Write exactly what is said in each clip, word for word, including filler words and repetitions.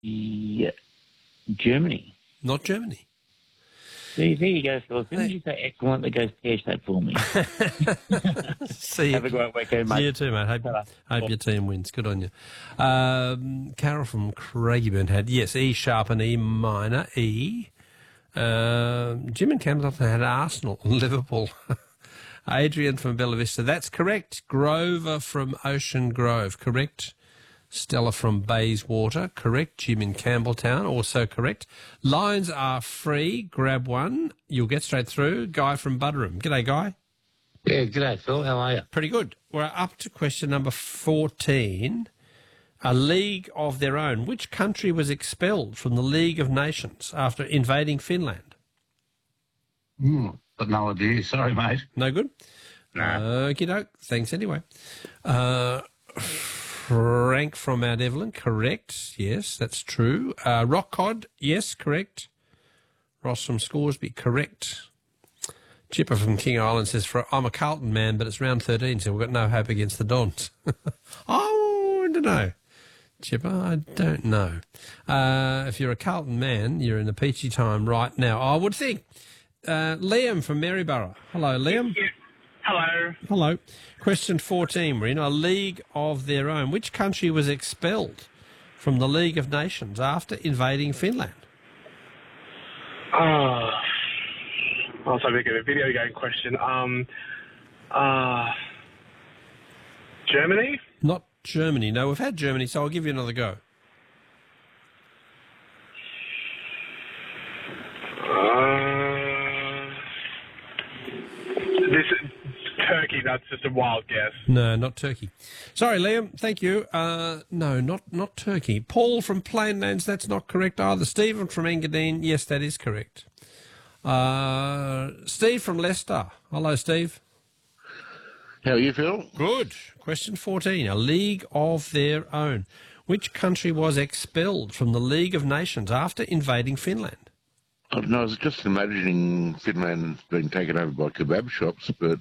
Yeah, Germany. Not Germany. There, there you go, Phil. As soon as you say excellent, that goes pear-shaped for me. See Have a great weekend, mate. You too, mate. Hope, Ta-ra. hope your team wins. Good on you. Um, Carol from Craigieburn had, yes, E sharp and E minor, E. Um, Jim and Campbell had Arsenal and Liverpool. Adrian from Bella Vista. That's correct. Grover from Ocean Grove. Correct. Stella from Bayswater. Correct. Jim in Campbelltown. Also correct. Lines are free. Grab one. You'll get straight through. Guy from Buderim. G'day, Guy. Yeah, g'day, Phil. How are you? Pretty good. We're up to question number fourteen. A league of their own. Which country was expelled from the League of Nations after invading Finland? Hmm, got no idea. Sorry, mate. No good? Nah. Okie doke. Thanks anyway. Uh, Frank from Mount Evelyn. Correct. Yes, that's true. Uh, Rock Cod. Yes, correct. Ross from Scoresby. Correct. Chipper from King Island says, "For I'm a Carlton man, but it's round thirteen, so we've got no hope against the Dons." Oh, I don't know. Chipper, I don't know. Uh, if you're a Carlton man, you're in the peachy time right now, I would think. Uh, Liam from Maryborough. Hello, Liam. Yeah. Hello. Hello. Question fourteen. We're in a league of their own. Which country was expelled from the League of Nations after invading Finland? Oh, I was hoping to get a video game question. Um, uh, Germany? Not Germany. No, we've had Germany, so I'll give you another go. Uh, this Turkey. That's just a wild guess. No, not Turkey. Sorry, Liam. Thank you. Uh, no, not not Turkey. Paul from Plainlands. That's not correct either. Stephen from Engadine. Yes, that is correct. Uh, Steve from Leicester. Hello, Steve. How are you, Phil? Good. Question fourteen. A league of their own. Which country was expelled from the League of Nations after invading Finland? I don't know. I was just imagining Finland being taken over by kebab shops, but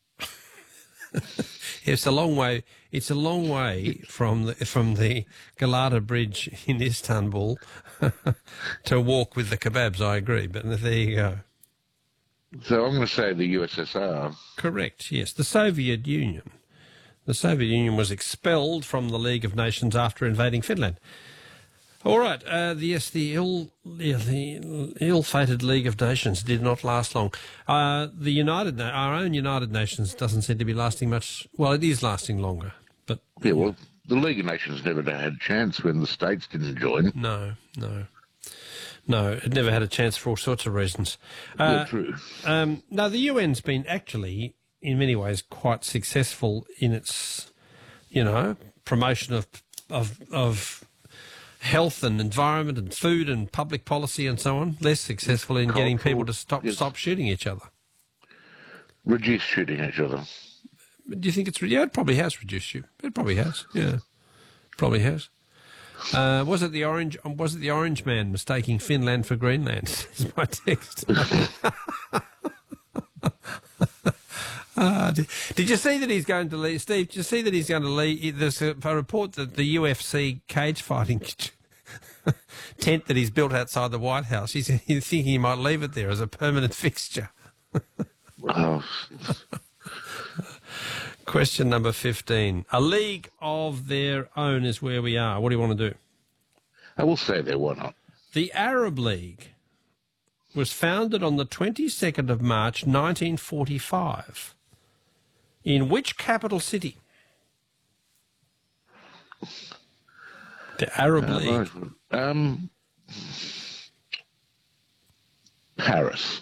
It's a long way. It's a long way from the from the Galata Bridge in Istanbul to walk with the kebabs. I agree, but there you go. so I'm going to say the U S S R. Correct. Yes, the Soviet Union. The Soviet Union was expelled from the League of Nations after invading Finland. All right. Uh, the, yes, the ill, yeah, the ill-fated League of Nations did not last long. Uh, the United, our own United Nations doesn't seem to be lasting much. Well, it is lasting longer, but Yeah, well, the League of Nations never had a chance when the states didn't join. no, no, no. It never had a chance for all sorts of reasons. Uh, Yeah, true. Um, no, the U N's been actually, in many ways, quite successful in its, you know, promotion of of of health and environment and food and public policy and so on. Less successful in getting people to stop Yes. stop shooting each other. Reduce shooting each other. Do you think it's yeah? It probably has reduced you. It probably has. Yeah, probably has. Uh, was it the orange? Was it the orange man mistaking Finland for Greenland? Is my text. Uh, did, did you see that he's going to leave? Steve, did you see that he's going to leave? There's a, a report that the U F C cage fighting tent that he's built outside the White House, he's, he's thinking he might leave it there as a permanent fixture. Oh, Question number fifteen. A league of their own is where we are. What do you want to do? I will say there, why not? The Arab League was founded on the twenty-second of March, nineteen forty-five. In which capital city? The Arab Uh, League. Um, Paris.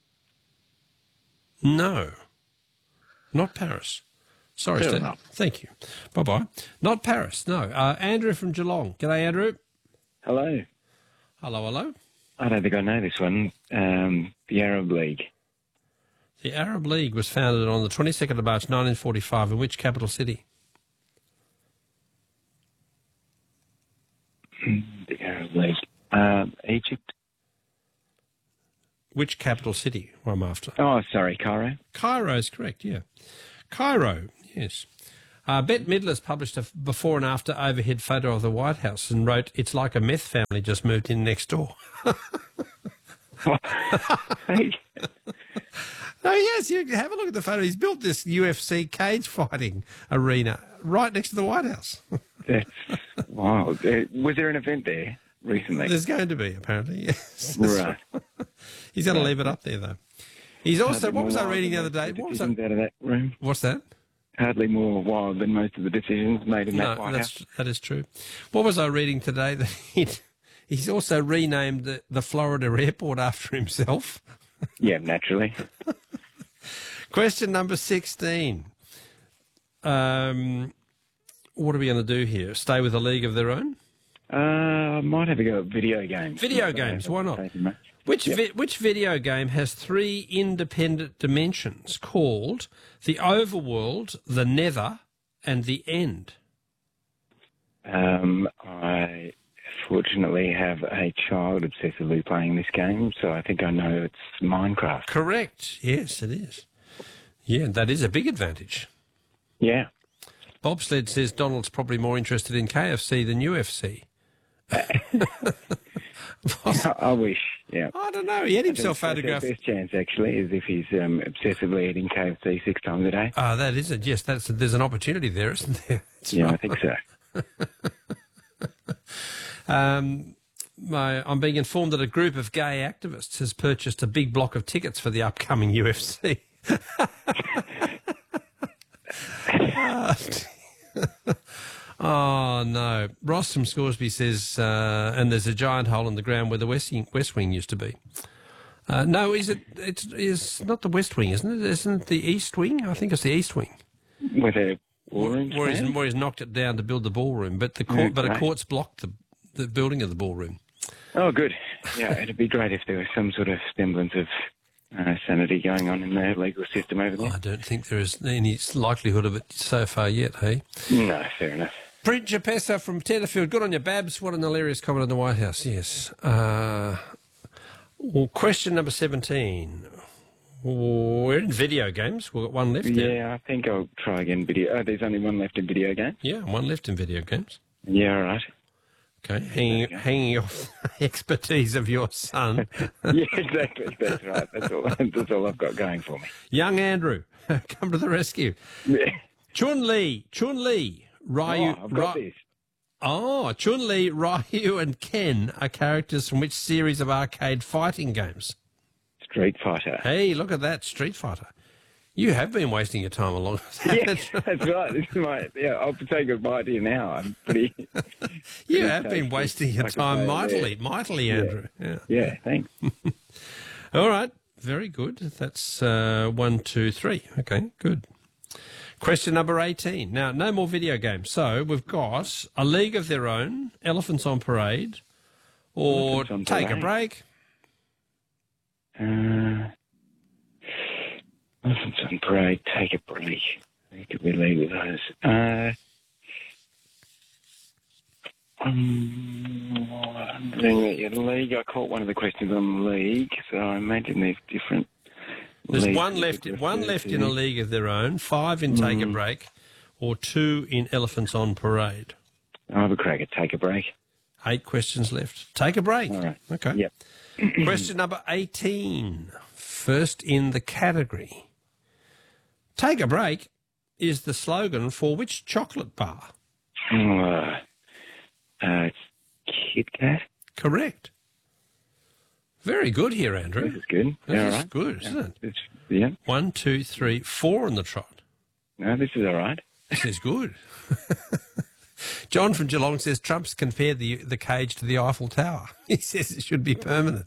No, not Paris. Sorry, Fair Steve. enough. Thank you. Bye-bye. Not Paris, no. Uh, Andrew from Geelong. G'day, Andrew. Hello. Hello, hello. I don't think I know this one. Um, the Arab League. The Arab League was founded on the twenty-second of March, nineteen forty-five. In which capital city? The Arab League. Um, Egypt. Which capital city? I'm after. Oh, sorry, Cairo. Cairo is correct, yeah. Cairo, yes. Uh, Bette Midler's published a before and after overhead photo of the White House and wrote, "It's like a meth family just moved in next door." Hey. Oh, yes, you have a look at the photo. He's built this U F C cage fighting arena right next to the White House. That's wild. Uh, was there an event there recently? There's going to be, apparently, yes. Right. He's going to leave it up there, though. He's also, Hardly what was more I wild reading the than other day? most of What was the I, decisions out of that room. what's that? Hardly more wild than most of the decisions made in that No, White that's, House. that is true. What was I reading today? That he'd, he's also renamed the, the Florida airport after himself. Yeah, naturally. Question number sixteen. Um, what are we going to do here? Stay with a league of their own? Uh, I might have a go at video games. Video games, why not? Thank you, mate. Which Yep. vi- which video game has three independent dimensions called the overworld, the nether, and the end? Um, I fortunately have a child obsessively playing this game, so I think I know it's Minecraft. Correct. Yes, it is. Yeah, that is a big advantage. Yeah. Bobsled says Donald's probably more interested in K F C than U F C. I wish, yeah. I don't know. He had himself That's photographed. The best chance, actually, is if he's um, obsessively eating K F C six times a day. Ah, that is it. Yes, that's there's an opportunity there, isn't there? That's Yeah, I right. think so. Um, my, I'm being informed that a group of gay activists has purchased a big block of tickets for the upcoming U F C. Oh, no. Ross from Scoresby says, uh, and there's a giant hole in the ground where the West Wing, West Wing used to be. Uh, no, is it? It's, it's not the West Wing, isn't it? Isn't it the East Wing? I think it's the East Wing. With a ballroom Where he's, stand? where he's knocked it down to build the ballroom, but the court, Yeah, but a right. court's blocked the, the building of the ballroom. Oh, good. Yeah, it'd be great if there was some sort of semblance of uh, sanity going on in the legal system over there. I don't think there is any likelihood of it so far yet, hey? No, fair enough. Brent Japessa from Tenterfield, good on your Babs. What an hilarious comment on the White House, yes. Uh, well, question number seventeen. We're in video games. We've got one left. Yeah, there. I think I'll try again. Video. Oh, there's only one left in video games. Yeah, one left in video games. Yeah, all right. Okay, hanging, hanging off the expertise of your son. Yeah, exactly. That's right. That's all. That's all I've got going for me. Young Andrew, come to the rescue. Yeah. Chun-Li, Chun-Li, Ryu. Oh, I've got Ry- this. Oh, Chun-Li, Ryu and Ken are characters from which series of arcade fighting games? Street Fighter. Hey, look at that, Street Fighter. You have been wasting your time along with that. Yeah, That's right. that's right. This is my. Yeah, I'll say goodbye to you now. I'm pretty. You have been tasty. wasting your I can time say it, mightily, mightily, Andrew. Yeah. Yeah, thanks. All right, very good. That's uh, one, two, three. Okay, good. Question number eighteen. Now, no more video games. So we've got A League of Their Own, Elephants on Parade, or Elephants on Take a Parade. Break. Uh, Elephants on Parade, Take a Break. Where could we leave with those? Uh, um, I'm looking at the league. I caught one of the questions on the league, so I imagine there's different. There's leagues one that left. could One refer left to. in A League of Their Own, five in Take a Mm. Break, or two in Elephants on Parade. I'll have a crack at Take a Break. Eight questions left. Take a break. All right. Okay. Yep. Question number eighteen. First in the category. Take a break is the slogan for which chocolate bar? Uh, uh, it's Kit Kat. Correct. Very good here, This Andrew. is good. This all is right. good, isn't it? It's, yeah. One, two, three, four on the trot. No, this is all right. This is good. John from Geelong says Trump's compared the the cage to the Eiffel Tower. He says it should be permanent.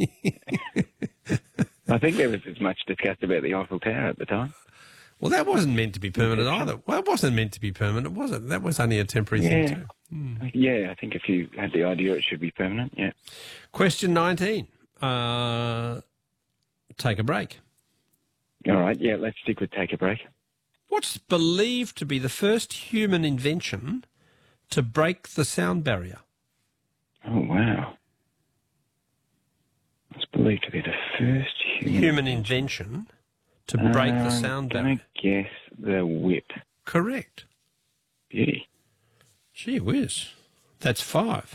I think there was as much discussed about the Eiffel Tower at the time. Well, that wasn't meant to be permanent either. Well, it wasn't meant to be permanent, was it? That was only a temporary thing Yeah. too. Yeah, I think if you had the idea it should be permanent, yeah. Question nineteen. Uh, take a break. All right, yeah, let's stick with Take a Break. What's believed to be the first human invention to break the sound barrier? Oh, wow. It's believed to be the first human... Human invention to break the Um, sound can barrier. I guess the whip? Correct. Beauty. Gee whiz. That's five.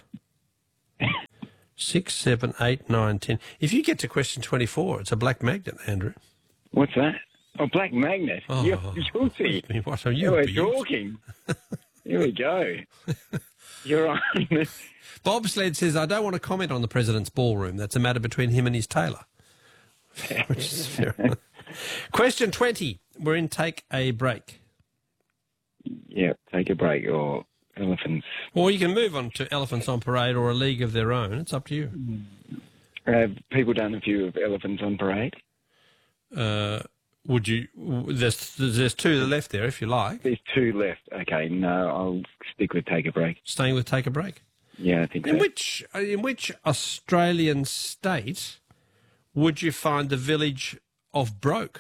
Six, seven, eight, nine, ten. If you get to question twenty-four, it's a black magnet, Andrew. What's that? Oh, black magnet. Oh. You're guilty. What are you? We're beaut? talking. Here we go. You're on. Bobsled says, I don't want to comment on the president's ballroom. That's a matter between him and his tailor. Which is fair enough. Question twenty. We're in Take a Break. Yeah, take a break or elephants. Or you can move on to Elephants on Parade or A League of Their Own. It's up to you. Have people done a view of elephants on parade? Uh, would you? There's there's two to the left there, if you like. There's two left. Okay, no, I'll stick with take a break. Staying with Take a Break. Yeah, I think In so. which in which Australian state would you find the village of Broke?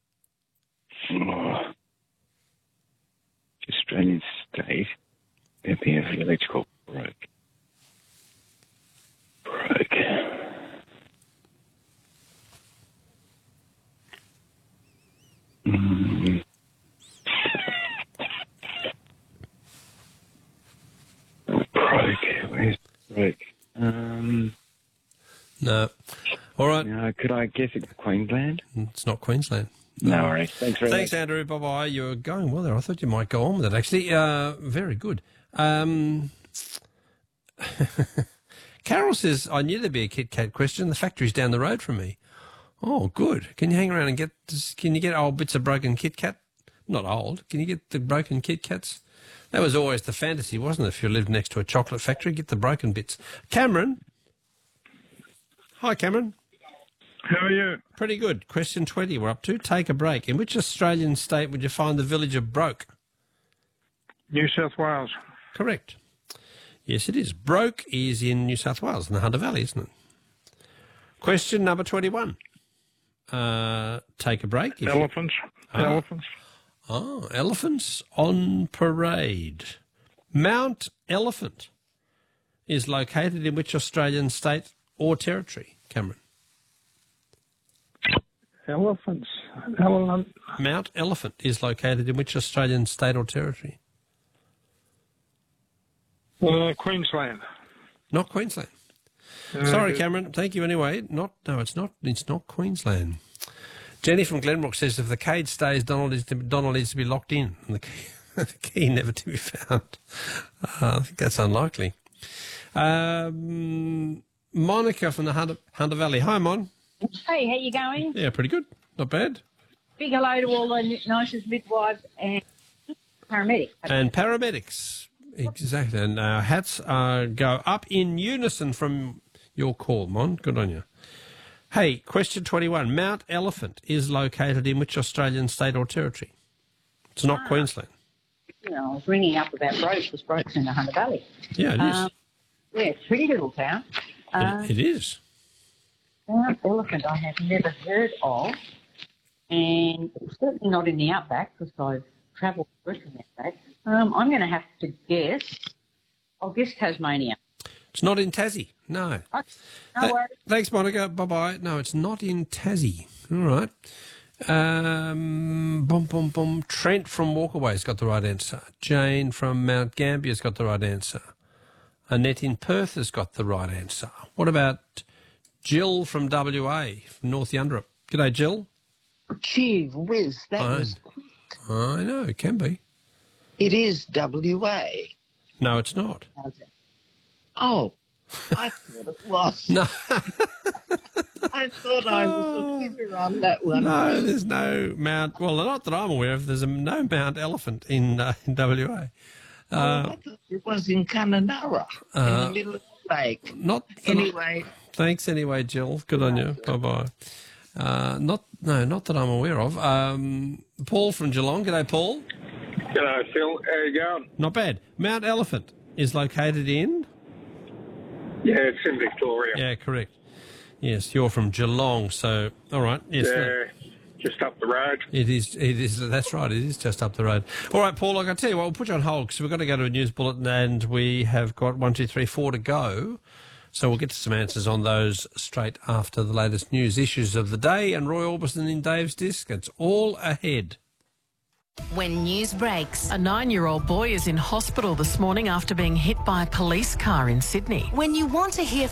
Oh. Australian state. There'd be a village called Broke. Broke. Mm. Broke. Where's Broke? Um, No. All right. no, could I guess it's Queensland? It's not Queensland. No worries. Thanks very Thanks, much. Andrew. Bye-bye. You're going well there. I thought you might go on with it, actually. Uh, very good. Um, Carol says, I knew there'd be a Kit Kat question. The factory's down the road from me. Oh, good. Can you hang around and get, can you get old bits of broken Kit Kat? Not old. Can you get the broken Kit Kats? That was always the fantasy, wasn't it? If you lived next to a chocolate factory, get the broken bits. Cameron. Hi, Cameron. How are you? Pretty good. Question twenty we're up to. Take a break. In which Australian state would you find the village of Broke? New South Wales. Correct. Yes, it is. Broke is in New South Wales, in the Hunter Valley, isn't it? Question number twenty-one. Uh, take a break. if you- Elephants. Ah. Elephants. Oh, elephants on parade. Mount Elephant is located in which Australian state or territory, Cameron? Elephants. Elephant. Mount Elephant is located in which Australian state or territory? Uh, Queensland. Not Queensland. Uh, Sorry, Cameron. Thank you anyway. Not no, it's not. It's not Queensland. Jenny from Glenbrook says if the cage stays, Donald is to, Donald needs to be locked in, and the key, the key never to be found. Uh, I think that's unlikely. Um, Monica from the Hunter, Hunter Valley. Hi, Mon. Hey, how you going? Yeah, pretty good. Not bad. Big hello to all the nurses, midwives, and paramedics. And paramedics. Exactly. And our hats uh, go up in unison from your call, Mon. Good on you. Hey, question twenty-one. Mount Elephant is located in which Australian state or territory? It's not Ah. Queensland. You know, I was ringing up about Broke, because Broke's in the Hunter Valley. Yeah, it is. Um, yeah, it's a pretty little town. Uh, it, it is. Mount Elephant I have never heard of, and it's certainly not in the outback, because I've travelled through the outback. Um, I'm going to have to guess. I'll guess Tasmania. It's not in Tassie. No. Oh, no Th- worries. Thanks, Monica. Bye-bye. No, it's not in Tassie. All right. Um, boom, boom, boom. Trent from Walkaway's got the right answer. Jane from Mount Gambier's got the right answer. Annette in Perth has got the right answer. What about Jill from W A, from North Yunderup? G'day, Jill. Gee whiz, that Fine. was... I know, it can be. It is W A. No, it's not. Oh, I thought it was. No, I thought I was a winner on that one. no, there's no Mount. Well, not that I'm aware of. There's a, no Mount Elephant in uh, in W A. Oh, I thought it was in Kununurra, in Uh, the middle of the lake. Not that I- Anyway, Thanks anyway, Jill. Good on you. Bye bye. Uh, not no, not that I'm aware of. Um, Paul from Geelong. G'day, Paul. G'day, Phil. How you going? Not bad. Mount Elephant is located in. Yeah, it's in Victoria. Yeah, correct. Yes, you're from Geelong, so all right. Yes, Yeah, just up the road. it is. It is. That's right. It is just up the road. All right, Paul. Like I tell you what, we'll put you on hold because we've got to go to a news bulletin, and we have got one, two, three, four to go. So we'll get to some answers on those straight after the latest news issues of the day. And Roy Orbison in Dave's disc. It's all ahead. When news breaks. A nine-year-old boy is in hospital this morning after being hit by a police car in Sydney. When you want to hear